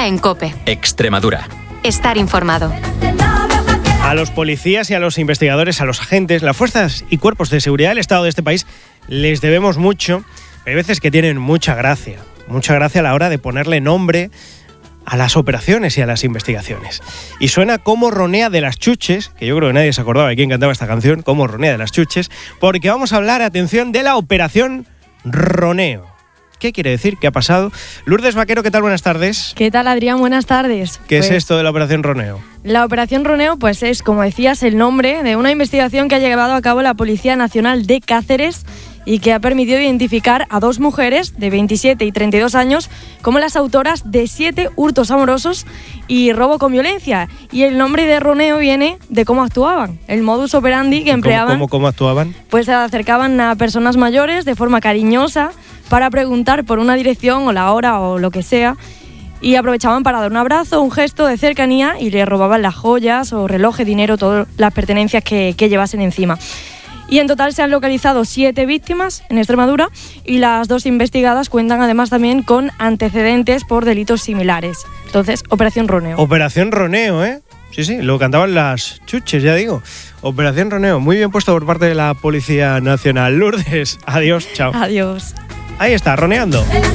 día en COPE. Extremadura. Estar informado. A los policías y a los investigadores, a los agentes, las fuerzas y cuerpos de seguridad del Estado de este país les debemos mucho. Hay veces que tienen mucha gracia a la hora de ponerle nombre a las operaciones y a las investigaciones. Y suena como Ronea de las Chuches, que yo creo que nadie se acordaba de quién cantaba esta canción, como Ronea de las Chuches, porque vamos a hablar, atención, de la Operación Roneo. ¿Qué quiere decir? ¿Qué ha pasado? Lourdes Vaquero, ¿qué tal? Buenas tardes. ¿Qué tal, Adrián? Buenas tardes. ¿Qué es esto de la Operación Roneo? La Operación Roneo, pues es, como decías, el nombre de una investigación que ha llevado a cabo la Policía Nacional de Cáceres y que ha permitido identificar a 2 mujeres de 27 y 32 años como las autoras de 7 hurtos amorosos y robo con violencia. Y el nombre de Roneo viene de cómo actuaban, el modus operandi que empleaban. ¿Cómo actuaban? Pues se acercaban a personas mayores de forma cariñosa para preguntar por una dirección o la hora o lo que sea, y aprovechaban para dar un abrazo, un gesto de cercanía, y le robaban las joyas o relojes, dinero, todas las pertenencias que llevasen encima. Y en total se han localizado 7 víctimas en Extremadura, y las 2 investigadas cuentan además también con antecedentes por delitos similares. Entonces, Operación Roneo. Operación Roneo, ¿eh? Sí, lo cantaban las Chuches, ya digo. Operación Roneo, muy bien puesto por parte de la Policía Nacional. Lourdes, adiós, chao. Adiós. Ahí está, roneando.